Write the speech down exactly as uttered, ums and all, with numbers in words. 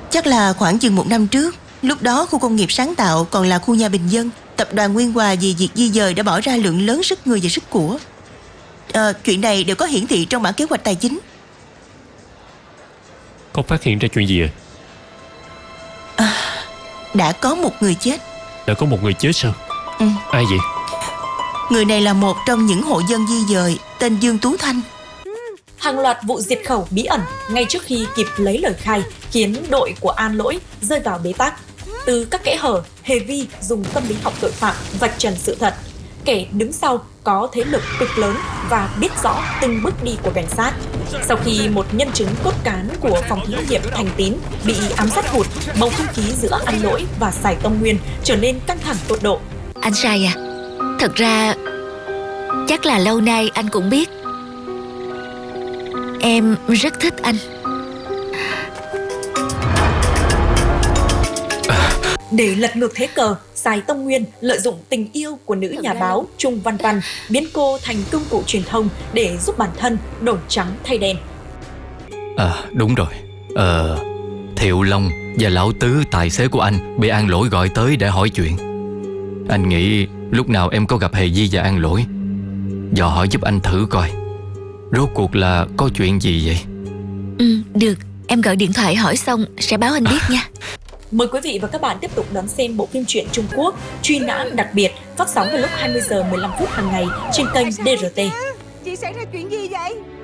Chắc là khoảng chừng một năm trước. Lúc đó khu công nghiệp sáng tạo còn là khu nhà bình dân. Tập đoàn Nguyên Hòa vì việc di dời đã bỏ ra lượng lớn sức người và sức của. à, Chuyện này đều có hiển thị trong bản kế hoạch tài chính. Con phát hiện ra chuyện gì à? à Đã có một người chết. Đã có một người chết sao? Ừ. Ai vậy? Người này là một trong những hộ dân di dời, tên Dương Tú Thanh. Hàng loạt vụ diệt khẩu bí ẩn ngay trước khi kịp lấy lời khai khiến đội của An Lỗi rơi vào bế tắc. Từ các kẽ hở, Hề Vi dùng tâm lý học tội phạm vạch trần sự thật. Kẻ đứng sau có thế lực cực lớn và biết rõ từng bước đi của cảnh sát. Sau khi một nhân chứng cốt cán của phòng thí nghiệm Thành Tín bị ám sát hụt, bầu không khí giữa An Lỗi và Sài Tông Nguyên trở nên căng thẳng tột độ. Anh Sài à, thật ra chắc là lâu nay anh cũng biết em rất thích anh. Để lật ngược thế cờ, Sài Tông Nguyên lợi dụng tình yêu của nữ nhà báo Trung Văn Văn biến cô thành công cụ truyền thông để giúp bản thân đổi trắng thay đen. À đúng rồi, Ờ Thiệu Long và Lão Tứ tài xế của anh bị An Lỗi gọi tới để hỏi chuyện. Anh nghĩ lúc nào em có gặp Hề Vi và An Lỗi, dò hỏi giúp anh thử coi rốt cuộc là có chuyện gì vậy. Ừ, được, em gọi điện thoại hỏi xong sẽ báo anh biết nha. Mời quý vị và các bạn tiếp tục đón xem bộ phim truyện Trung Quốc Truy nã đặc biệt phát sóng vào lúc hai mươi giờ mười lăm phút hàng ngày trên kênh đê rờ tê. Chị xảy ra chuyện gì vậy?